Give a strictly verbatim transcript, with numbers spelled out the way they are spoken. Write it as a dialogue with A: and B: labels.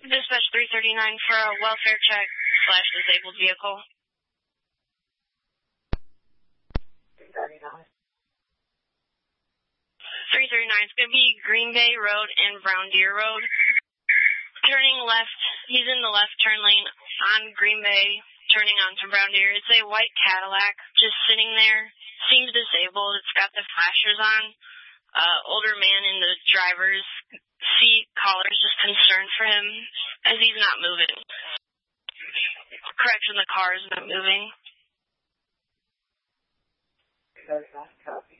A: Dispatch three thirty-nine for a welfare check slash disabled vehicle.
B: three thirty-nine.
A: three thirty-nine, it's going to be Green Bay Road and Brown Deer Road. Turning left, he's in the left turn lane on Green Bay, turning onto Brown Deer. It's a white Cadillac just sitting there. Seems disabled. It's got the flashers on. Uh, older man in the driver's seat. Caller's just concerned for him as he's not moving. Correction, the car is not moving.
B: Very nice copy.